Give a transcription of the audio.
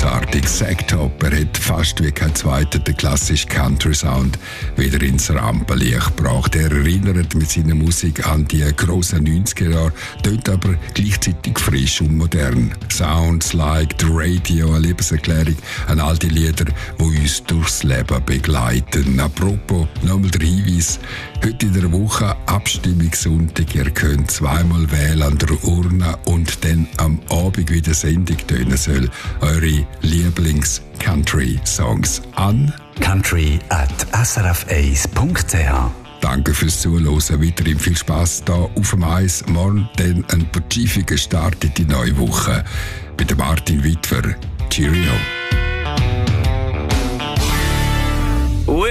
grossartig. Sacktop, er hat fast wie kein zweiter den klassischen Country-Sound wieder ins Rampenlicht gebracht. Er erinnert mit seiner Musik an die grossen 90er Jahre, tönt aber gleichzeitig frisch und modern. Sounds like the Radio, eine Liebeserklärung an all die Lieder, die uns durchs Leben begleiten. Apropos, nochmal der Hinweis, heute in der Woche Abstimmungssonntag. Ihr könnt zweimal wählen an der Urne und dann am Abend, wie die Sendung tönen soll, eure Lieblings-Country-Songs an country@srf1.ch. Danke fürs Zuhören. Weiterhin viel Spass hier auf dem Eis. Morgen dann ein pazifischer Start in die neue Woche. Mit Martin Wittwer. Cheerio.